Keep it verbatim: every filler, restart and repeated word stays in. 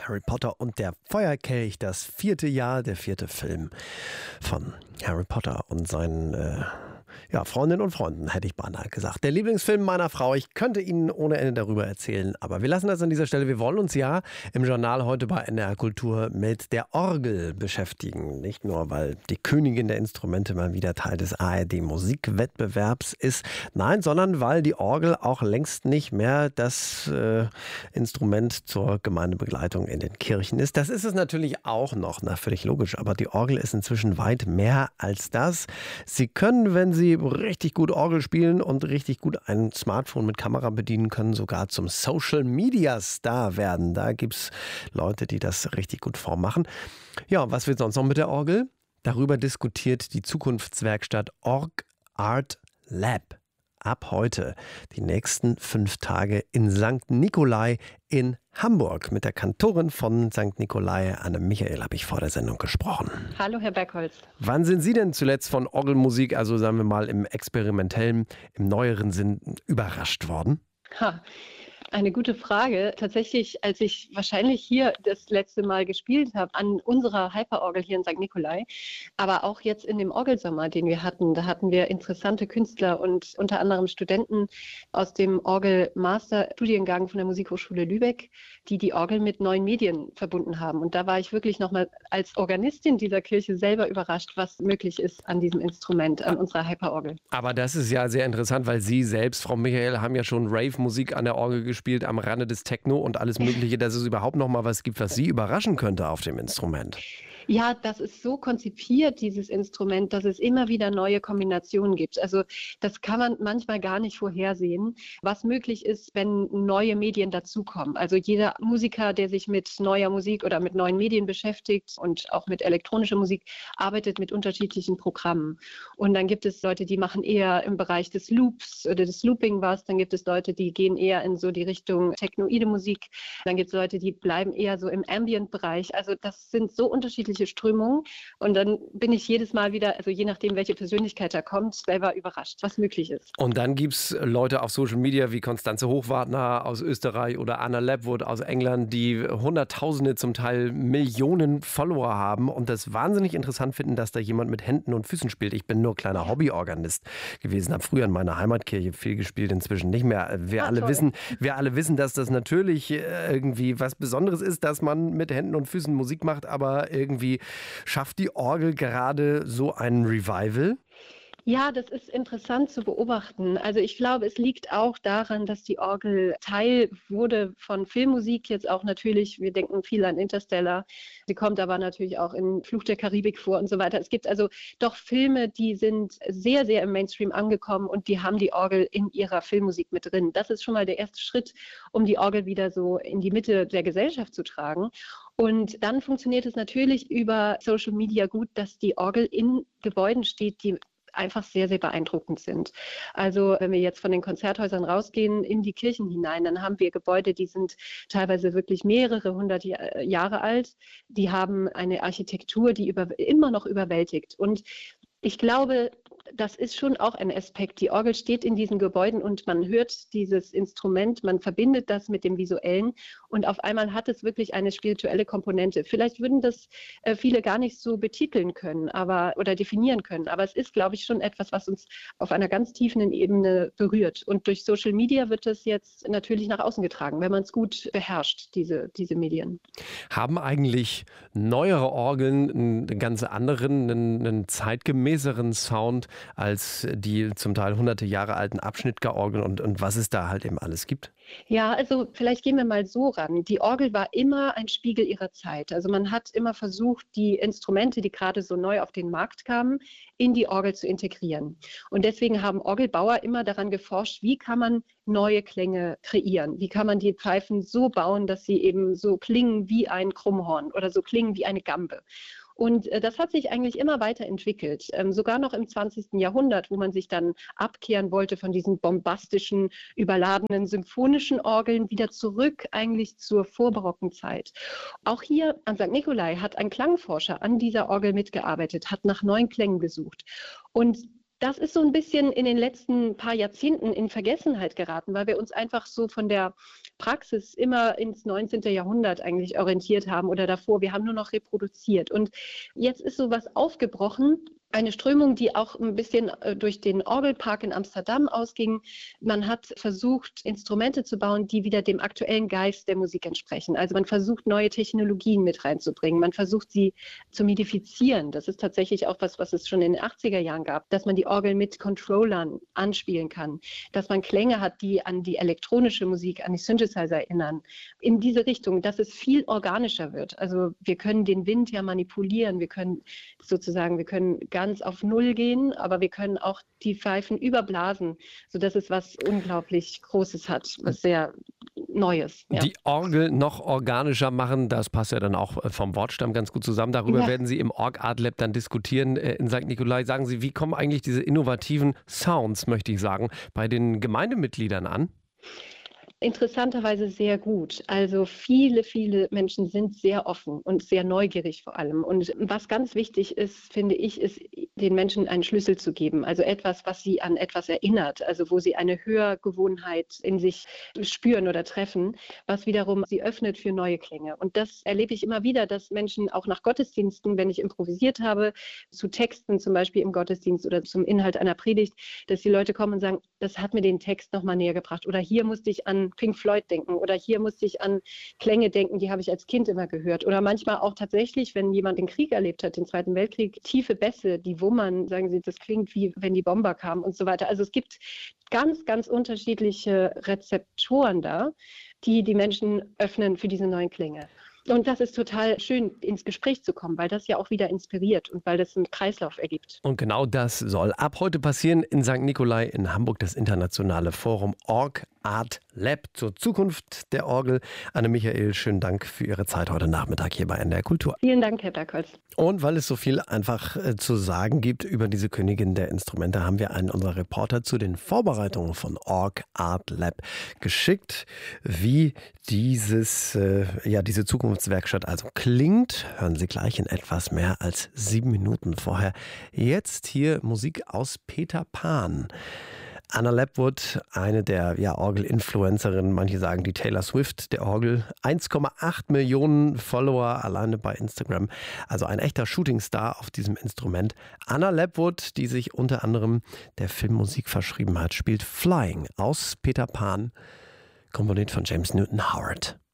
Harry Potter und der Feuerkelch, das vierte Jahr, der vierte Film von Harry Potter und seinen äh, ja, Freundinnen und Freunden, hätte ich beinahe gesagt. Der Lieblingsfilm meiner Frau. Ich könnte Ihnen ohne Ende darüber erzählen, aber wir lassen das an dieser Stelle. Wir wollen uns ja im Journal heute bei N D R Kultur mit der Orgel beschäftigen. Nicht nur, weil die Königin der Instrumente mal wieder Teil des A R D-Musikwettbewerbs ist, nein, sondern weil die Orgel auch längst nicht mehr das äh, Instrument zur Gemeindebegleitung in den Kirchen ist. Das ist es natürlich auch noch, na, völlig logisch, aber die Orgel ist inzwischen weit mehr als das. Sie können, wenn Sie richtig gut Orgel spielen und richtig gut ein Smartphone mit Kamera bedienen können, sogar zum Social-Media-Star werden. Da gibt es Leute, die das richtig gut vormachen. Ja, und was wird sonst noch mit der Orgel? Darüber diskutiert die Zukunftswerkstatt Org Art Lab. Ab heute die nächsten fünf Tage in Sankt Nikolai in Hamburg. Mit der Kantorin von Sankt Nikolai, Anne Michael, habe ich vor der Sendung gesprochen. Hallo, Herr Bergholz. Wann sind Sie denn zuletzt von Orgelmusik, also sagen wir mal im experimentellen, im neueren Sinn, überrascht worden? Ha. Eine gute Frage. Tatsächlich, als ich wahrscheinlich hier das letzte Mal gespielt habe, an unserer Hyperorgel hier in Sankt Nikolai, aber auch jetzt in dem Orgelsommer, den wir hatten, da hatten wir interessante Künstler und unter anderem Studenten aus dem Orgel-Master-Studiengang von der Musikhochschule Lübeck, die die Orgel mit neuen Medien verbunden haben. Und da war ich wirklich nochmal als Organistin dieser Kirche selber überrascht, was möglich ist an diesem Instrument, an unserer Hyperorgel. Aber das ist ja sehr interessant, weil Sie selbst, Frau Michael, haben ja schon Rave-Musik an der Orgel gespielt. Spielt am Rande des Techno und alles Mögliche, dass es überhaupt noch mal was gibt, was Sie überraschen könnte auf dem Instrument. Ja, das ist so konzipiert, dieses Instrument, dass es immer wieder neue Kombinationen gibt. Also das kann man manchmal gar nicht vorhersehen, was möglich ist, wenn neue Medien dazukommen. Also jeder Musiker, der sich mit neuer Musik oder mit neuen Medien beschäftigt und auch mit elektronischer Musik, arbeitet mit unterschiedlichen Programmen. Und dann gibt es Leute, die machen eher im Bereich des Loops oder des Looping was. Dann gibt es Leute, die gehen eher in so die Richtung technoide Musik. Dann gibt es Leute, die bleiben eher so im Ambient-Bereich. Also das sind so unterschiedliche Strömungen und dann bin ich jedes Mal wieder, also je nachdem, welche Persönlichkeit da kommt, selber überrascht, was möglich ist. Und dann gibt es Leute auf Social Media wie Konstanze Hochwartner aus Österreich oder Anna Lapwood aus England, die Hunderttausende, zum Teil Millionen Follower haben und das wahnsinnig interessant finden, dass da jemand mit Händen und Füßen spielt. Ich bin nur kleiner ja. Hobbyorganist gewesen, habe früher in meiner Heimatkirche viel gespielt, inzwischen nicht mehr. Wir, ah, alle wissen, wir alle wissen, dass das natürlich irgendwie was Besonderes ist, dass man mit Händen und Füßen Musik macht, aber irgendwie schafft die Orgel gerade so ein Revival? Ja, das ist interessant zu beobachten. Also ich glaube, es liegt auch daran, dass die Orgel Teil wurde von Filmmusik, jetzt auch natürlich, wir denken viel an Interstellar, sie kommt aber natürlich auch in Fluch der Karibik vor und so weiter. Es gibt also doch Filme, die sind sehr, sehr im Mainstream angekommen und die haben die Orgel in ihrer Filmmusik mit drin. Das ist schon mal der erste Schritt, um die Orgel wieder so in die Mitte der Gesellschaft zu tragen. Und dann funktioniert es natürlich über Social Media gut, dass die Orgel in Gebäuden steht, die einfach sehr, sehr beeindruckend sind. Also wenn wir jetzt von den Konzerthäusern rausgehen in die Kirchen hinein, dann haben wir Gebäude, die sind teilweise wirklich mehrere hundert Jahre alt. Die haben eine Architektur, die über, immer noch überwältigt. Und ich glaube, das ist schon auch ein Aspekt. Die Orgel steht in diesen Gebäuden und man hört dieses Instrument, man verbindet das mit dem Visuellen und auf einmal hat es wirklich eine spirituelle Komponente. Vielleicht würden das äh, viele gar nicht so betiteln können, aber oder definieren können, aber es ist, glaube ich, schon etwas, was uns auf einer ganz tiefen Ebene berührt. Und durch Social Media wird es jetzt natürlich nach außen getragen, wenn man es gut beherrscht, diese, diese Medien. Haben eigentlich neuere Orgeln einen ganz anderen, einen, einen zeitgemäßeren Sound als die zum Teil hunderte Jahre alten Abschnittgerorgeln und, und was es da halt eben alles gibt? Ja, also vielleicht gehen wir mal so ran. Die Orgel war immer ein Spiegel ihrer Zeit. Also man hat immer versucht, die Instrumente, die gerade so neu auf den Markt kamen, in die Orgel zu integrieren. Und deswegen haben Orgelbauer immer daran geforscht, wie kann man neue Klänge kreieren? Wie kann man die Pfeifen so bauen, dass sie eben so klingen wie ein Krummhorn oder so klingen wie eine Gambe? Und äh, das hat sich eigentlich immer weiterentwickelt, ähm, sogar noch im zwanzigsten Jahrhundert, wo man sich dann abkehren wollte von diesen bombastischen, überladenen symphonischen Orgeln, wieder zurück eigentlich zur vorbarocken Zeit. Auch hier an Sankt Nikolai hat ein Klangforscher an dieser Orgel mitgearbeitet, hat nach neuen Klängen gesucht. Und Das ist so ein bisschen in den letzten paar Jahrzehnten in Vergessenheit geraten, weil wir uns einfach so von der Praxis immer ins neunzehnten Jahrhundert eigentlich orientiert haben oder davor. Wir haben nur noch reproduziert. Und jetzt ist so was aufgebrochen. Eine Strömung, die auch ein bisschen durch den Orgelpark in Amsterdam ausging. Man hat versucht, Instrumente zu bauen, die wieder dem aktuellen Geist der Musik entsprechen. Also man versucht, neue Technologien mit reinzubringen. Man versucht, sie zu modifizieren. Das ist tatsächlich auch was, was es schon in den achtziger Jahren gab, dass man die Orgel mit Controllern anspielen kann, dass man Klänge hat, die an die elektronische Musik, an die Synthesizer erinnern. In diese Richtung, dass es viel organischer wird. Also wir können den Wind ja manipulieren. Wir können sozusagen, wir können ganz auf Null gehen, aber wir können auch die Pfeifen überblasen, sodass es was unglaublich Großes hat, was sehr Neues. Ja. Die Orgel noch organischer machen, das passt ja dann auch vom Wortstamm ganz gut zusammen. Darüber ja. werden Sie im Org Art Lab dann diskutieren in Sankt Nikolai. Sagen Sie, wie kommen eigentlich diese innovativen Sounds, möchte ich sagen, bei den Gemeindemitgliedern an? Interessanterweise sehr gut. Also viele, viele Menschen sind sehr offen und sehr neugierig vor allem. Und was ganz wichtig ist, finde ich, ist, den Menschen einen Schlüssel zu geben. Also etwas, was sie an etwas erinnert. Also wo sie eine Hörgewohnheit in sich spüren oder treffen, was wiederum sie öffnet für neue Klänge. Und das erlebe ich immer wieder, dass Menschen auch nach Gottesdiensten, wenn ich improvisiert habe, zu Texten zum Beispiel im Gottesdienst oder zum Inhalt einer Predigt, dass die Leute kommen und sagen, das hat mir den Text nochmal näher gebracht. Oder hier musste ich an Pink Floyd denken oder hier musste ich an Klänge denken, die habe ich als Kind immer gehört. Oder manchmal auch tatsächlich, wenn jemand den Krieg erlebt hat, den Zweiten Weltkrieg, tiefe Bässe, die wummern, sagen sie, das klingt wie wenn die Bomber kamen und so weiter. Also es gibt ganz, ganz unterschiedliche Rezeptoren da, die die Menschen öffnen für diese neuen Klänge. Und das ist total schön, ins Gespräch zu kommen, weil das ja auch wieder inspiriert und weil das einen Kreislauf ergibt. Und genau das soll ab heute passieren in Sankt Nikolai in Hamburg, das internationale Forum Org Art Lab zur Zukunft der Orgel. Anne-Michael, schönen Dank für Ihre Zeit heute Nachmittag hier bei N D R Kultur. Vielen Dank, Herr Bergholz. Und weil es so viel einfach äh, zu sagen gibt über diese Königin der Instrumente, haben wir einen unserer Reporter zu den Vorbereitungen von Org Art Lab geschickt. Wie dieses, äh, ja, diese Zukunftswerkstatt also klingt, hören Sie gleich in etwas mehr als sieben Minuten vorher. Jetzt hier Musik aus Peter Pan. Anna Lapwood, eine der ja, Orgel-Influencerinnen, manche sagen die Taylor Swift der Orgel, eins Komma acht Millionen Follower alleine bei Instagram, also ein echter Shootingstar auf diesem Instrument. Anna Lapwood, die sich unter anderem der Filmmusik verschrieben hat, spielt Flying aus Peter Pan, komponiert von James Newton Howard.